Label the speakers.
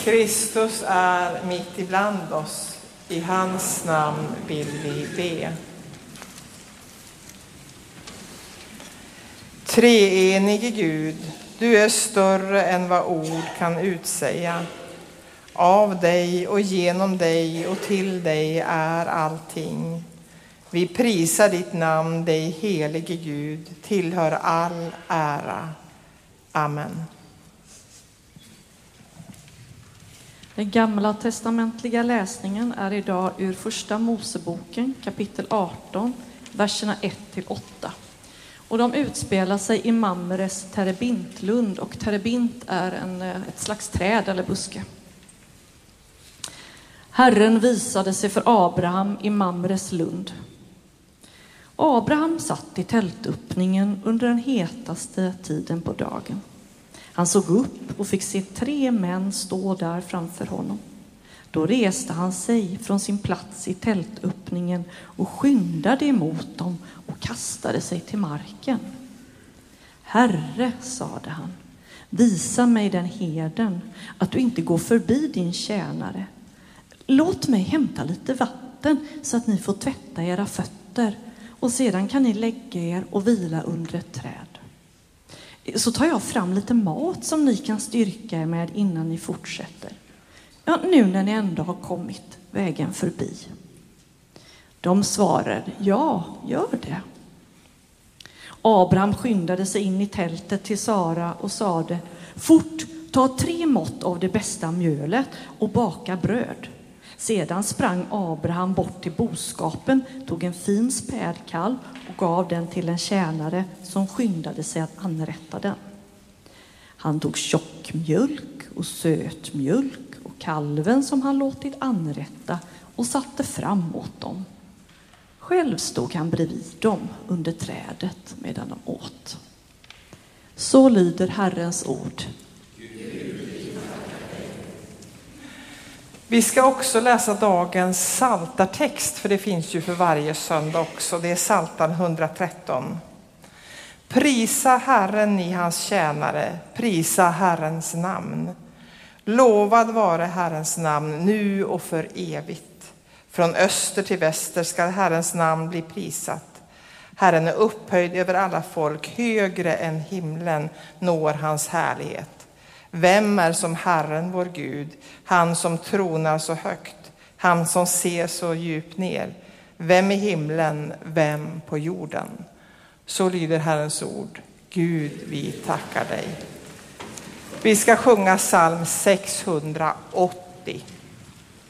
Speaker 1: Kristus är mitt ibland oss. I hans namn vill vi be. Treenige Gud, du är större än vad ord kan utsäga. Av dig och genom dig och till dig är allting. Vi prisar ditt namn, dig helige Gud, tillhör all ära. Amen.
Speaker 2: Den gamla testamentliga läsningen är idag ur första Moseboken, kapitel 18, verserna 1-8. Och de utspelar sig i Mamres terebintlund, och terebint är ett slags träd eller buske. Herren visade sig för Abraham i Mamres lund. Abraham satt i tältöppningen under den hetaste tiden på dagen. Han såg upp och fick se 3 män stå där framför honom. Då reste han sig från sin plats i tältöppningen och skyndade emot dem och kastade sig till marken. Herre, sade han, visa mig den heden att du inte går förbi din tjänare. Låt mig hämta lite vatten så att ni får tvätta era fötter, och sedan kan ni lägga er och vila under ett träd. Så tar jag fram lite mat som ni kan styrka er med innan ni fortsätter. Ja, nu när ni ändå har kommit vägen förbi. De svarade, ja, gör det. Abraham skyndade sig in i tältet till Sara och sade, fort, ta 3 mått av det bästa mjölet och baka bröd. Sedan sprang Abraham bort till boskapen, tog en fin spädkalv och gav den till en tjänare som skyndade sig att anrätta den. Han tog tjockmjölk och sötmjölk och kalven som han låtit anrätta och satte fram åt dem. Själv stod han bredvid dem under trädet medan de åt. Så lyder Herrens ord.
Speaker 1: Vi ska också läsa dagens psaltartext, för det finns ju för varje söndag också. Det är Psaltaren 113. Prisa Herren ni hans tjänare, prisa Herrens namn. Lovad vare Herrens namn nu och för evigt. Från öster till väster ska Herrens namn bli prisat. Herren är upphöjd över alla folk, högre än himlen når hans härlighet. Vem är som Herren vår Gud, han som tronar så högt, han som ser så djupt ner. Vem i himlen, vem på jorden? Så lyder Herrens ord. Gud, vi tackar dig. Vi ska sjunga psalm 680.